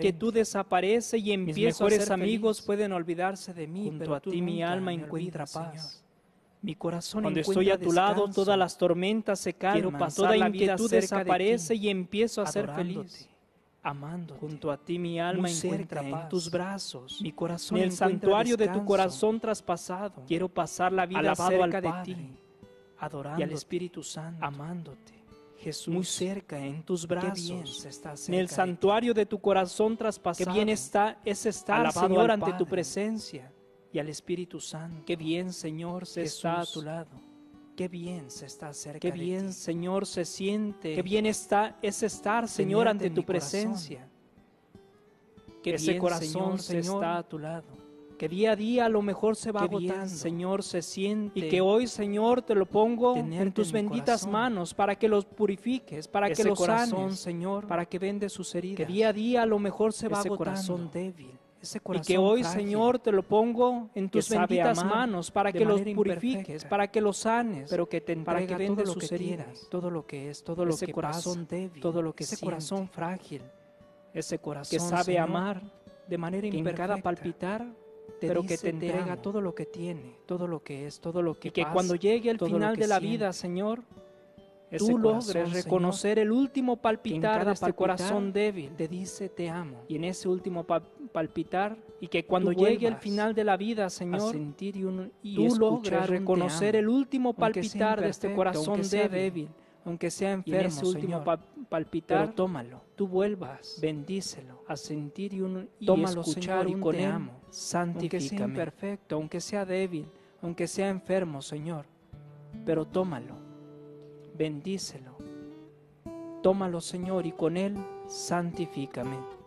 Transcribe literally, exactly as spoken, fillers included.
inquietud desaparece y empiezo a ser mejores amigos feliz. Pueden olvidarse de mí, Junto pero a tú ti mi nunca alma me encuentra olvidas, paz. Señor. Mi corazón Cuando encuentra estoy a tu lado, descanso. todas las tormentas se calman. Quiero pasar Toda la vida inquietud cerca de desaparece ti, y empiezo a ser adorándote, feliz. amándote. Junto a ti mi alma Muy encuentra cerca, paz. en tus brazos. Mi corazón En el encuentra santuario de tu descanso. corazón traspasado. Quiero pasar la vida alabado cerca al de Padre, ti, adorándote, y al Espíritu Santo. amándote. Jesús, Muy cerca, en tus qué brazos. bien se está En cerca el de santuario de tu corazón traspasado. Qué bien está, es estar, Alabado Señor, al ante tu Padre presencia. y al Espíritu Santo. Qué bien, Señor, se Jesús, está a tu lado. Qué bien se está cerca Qué de bien, ti. Señor, se siente. Qué bien está, es estar, Señor, Señor, ante ante tu tu presencia. Qué Ese bien, corazón, Señor, se Señor, está a tu lado. que día a día a lo mejor se va Qué agotando. bien, Señor, se siente. Y que hoy, Señor, te lo pongo tenerte en tus en mi benditas corazón. manos para que los purifiques, para Ese que los corazón, sanes, Señor, para que vende sus heridas. que día a día a lo mejor se va ese agotando. corazón débil, Ese y corazón que hoy, frágil, Señor, te lo pongo en que tus sabe benditas amar manos para de que los manera purifiques, imperfecta, para que los sanes, pero que te para entrega que vende todo lo sus que heridas, tiene, todo lo que es, todo lo ese que corazón pasa, débil, todo lo que ese siente, corazón frágil, ese corazón que sabe Señor, amar, de manera que en imperfecta, cada palpitar, te pero dice, que te entrega amo, todo lo que tiene, todo lo que es, todo lo que y que pasa, cuando llegue el todo lo final que de la siente, vida, Señor, ese tú corazón, logres Señor, reconocer el último palpitar cada de este palpitar corazón débil, te dice te amo, y en ese último pa- palpitar, y que cuando tú llegue el vuelvas final de la vida, a Señor, sentir y, un, y tú escuchar logres un te reconocer amo, el último aunque sea palpitar de este imperfecto, corazón aunque sea débil, débil, aunque sea y en enfermo, ese último Señor, pa- palpitar, pero tómalo, tú vuelvas bendícelo, a sentir y, un, y tómalo, escuchar Señor, y un con te él, amo, aunque sea santifícame. imperfecto, aunque sea débil, aunque sea enfermo, Señor, pero tómalo, bendícelo, tómalo, Señor, y con él santifícame.